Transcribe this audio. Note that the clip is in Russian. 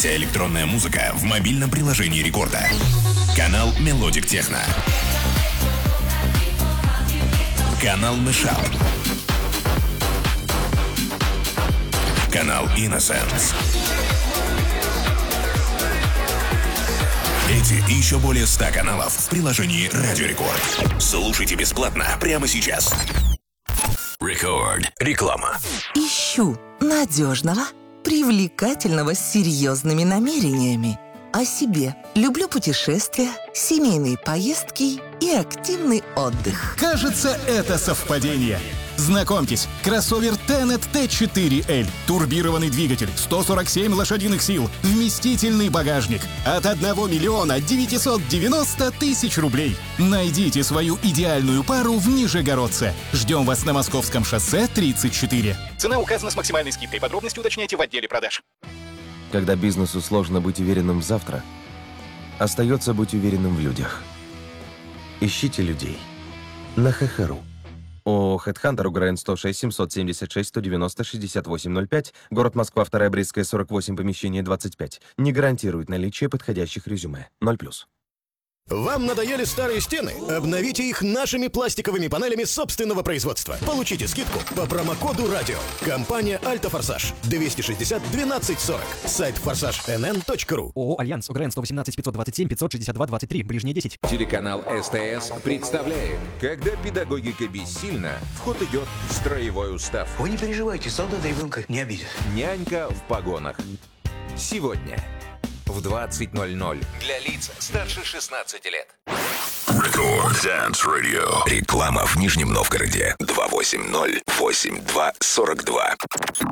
Вся электронная музыка в мобильном приложении Рекорда. Канал Мелодик Техно. Канал Мешап. Канал Innocence. Эти и еще более 100 каналов в приложении Радио Рекорд. Слушайте бесплатно прямо сейчас. Рекорд. Реклама. Ищу надежного, привлекательного, с серьезными намерениями. О себе. Люблю путешествия, семейные поездки и активный отдых. Кажется, это совпадение. Знакомьтесь, кроссовер Tenet T4L. Турбированный двигатель, 147 лошадиных сил, вместительный багажник. От 1 миллиона 990 тысяч рублей. Найдите свою идеальную пару в Нижегородце. Ждем вас на Московском шоссе 34. Цена указана с максимальной скидкой. Подробности уточняйте в отделе продаж. Когда бизнесу сложно быть уверенным в завтра, остается быть уверенным в людях. Ищите людей на ХХРУ. ООО «Хедхантер», УГРН 106 776 190 6805, город Москва, 2 Брестская, 48, помещение 25. Не гарантирует наличие подходящих резюме. 0+. Вам надоели старые стены? Обновите их нашими пластиковыми панелями собственного производства. Получите скидку по промокоду «Радио». Компания «Альтофорсаж». 260 12 40. Сайт forsage.nn.ru. ООО «Альянс», УГРН 118 527 562 23, ближние 10. Телеканал СТС представляет. Когда педагогика бессильна, в ход идет строевой устав. Вы не переживайте, солдат ребенка не обидит. Нянька в погонах. Сегодня в 20:00 для лиц старше 16 лет. Рекорд Dance Radio. Реклама в Нижнем Новгороде. 280-82-42.